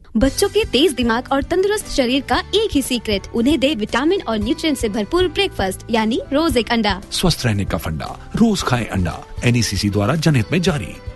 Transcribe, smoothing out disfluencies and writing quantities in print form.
बच्चों के तेज दिमाग और तंदुरुस्त शरीर का एक ही सीक्रेट, उन्हें दे विटामिन और न्यूट्रिएंट से भरपूर ब्रेकफास्ट यानी रोज एक अंडा। स्वस्थ रहने का फंडा, रोज खाएं अंडा। NECC द्वारा जनहित में जारी।